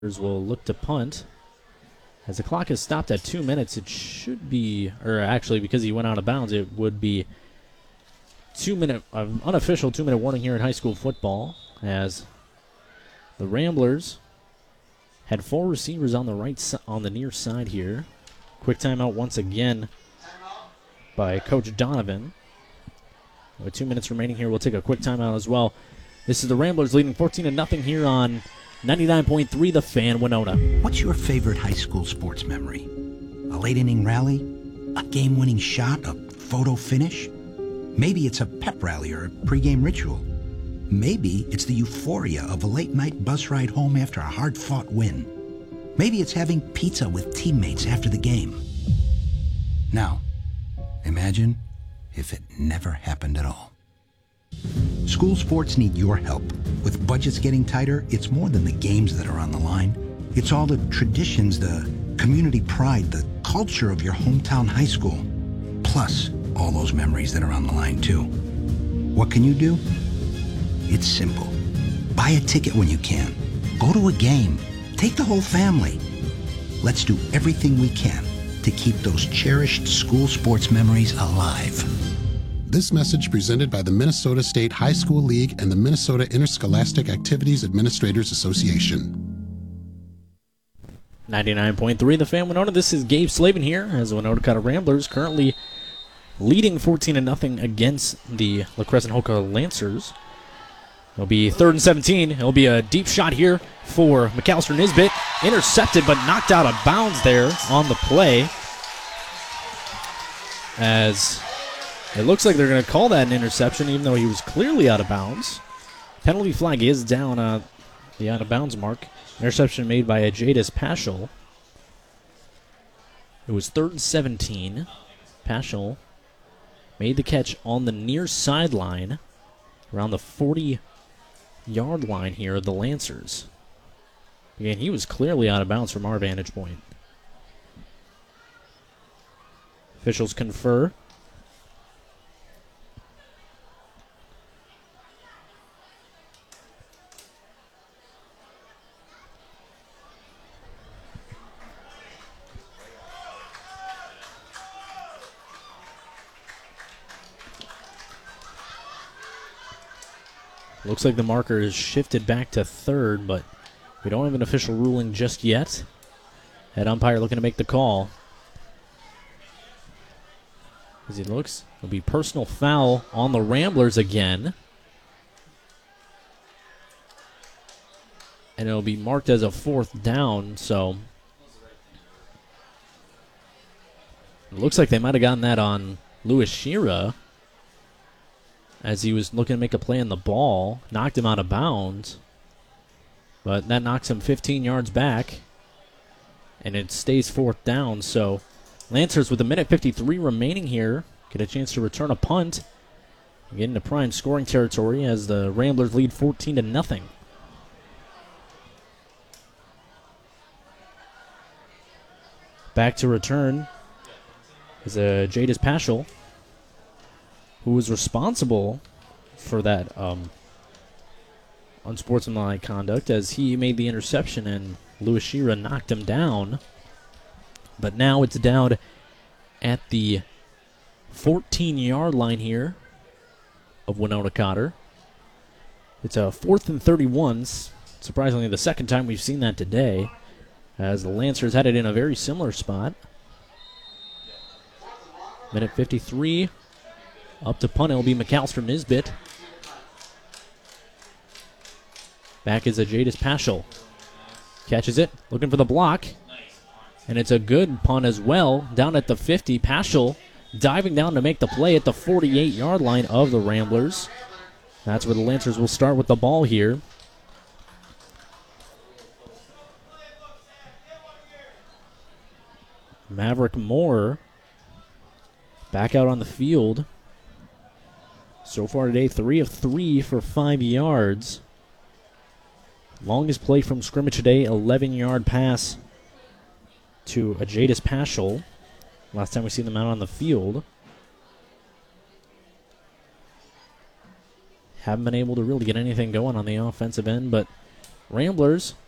will look to punt. As the clock is stopped at 2 minutes, it should be, or actually because he went out of bounds, it would be 2 minute, unofficial 2 minute warning here in high school football, as the Ramblers had 4 receivers on the near side here. Quick timeout once again by Coach Donovan. With 2 minutes remaining here, we'll take a quick timeout as well. This is the Ramblers leading 14-0 here on 99.3 The Fan, Winona. What's your favorite high school sports memory? A late inning rally? A game-winning shot? A photo finish? Maybe it's a pep rally or a pregame ritual. Maybe it's the euphoria of a late-night bus ride home after a hard-fought win. Maybe it's having pizza with teammates after the game. Now, imagine if it never happened at all. School sports need your help. With budgets getting tighter, it's more than the games that are on the line. It's all the traditions, the community pride, the culture of your hometown high school. Plus, all those memories that are on the line, too. What can you do? It's simple. Buy a ticket when you can. Go to a game. Take the whole family. Let's do everything we can to keep those cherished school sports memories alive. This message presented by the Minnesota State High School League and the Minnesota Interscholastic Activities Administrators Association. 99.3 The Fan, Winona. This is Gabe Slavin here as the Winona Carter Ramblers currently leading 14-0 against the La Crescent Hoka Lancers. It'll be 3rd and 17. It'll be a deep shot here for McAllister Nisbet. Intercepted but knocked out of bounds there on the play. As it looks like they're going to call that an interception, even though he was clearly out of bounds. Penalty flag is down the out of bounds mark. Interception made by Jadis Paschal. It was 3rd and 17. Paschal made the catch on the near sideline, around the 40-yard line here of the Lancers. Again, he was clearly out of bounds from our vantage point. Officials confer. Looks like the marker is shifted back to 3rd, but we don't have an official ruling just yet. Head umpire looking to make the call. As it looks, it'll be personal foul on the Ramblers again. And it'll be marked as a 4th down, so it looks like they might have gotten that on Lewis Shira, as he was looking to make a play on the ball, knocked him out of bounds. But that knocks him 15 yards back, and it stays 4th down. So Lancers, with 1:53 remaining here, get a chance to return a punt and get into prime scoring territory as the Ramblers lead 14-0. Back to return is Jadis Paschal, who was responsible for that unsportsmanlike conduct, as he made the interception and Lewis Shira knocked him down. But now it's down at the 14-yard line here of Winona Cotter. It's a 4th and 31. Surprisingly, the second time we've seen that today, as the Lancers had it in a very similar spot. 1:53. Up to punt, it'll be McAllister Nisbet. Back is Jadis Paschal. Catches it, looking for the block. And it's a good punt as well, down at the 50. Paschal diving down to make the play at the 48-yard line of the Ramblers. That's where the Lancers will start with the ball here. Maverick Moore back out on the field. So far today, 3 of 3 for 5 yards. Longest play from scrimmage today, 11-yard pass to Jadis Paschal. Last time we seen them out on the field. Haven't been able to really get anything going on the offensive end, but Ramblers